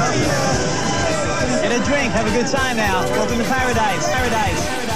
Get a drink, have a good time now. Welcome to paradise. Paradise.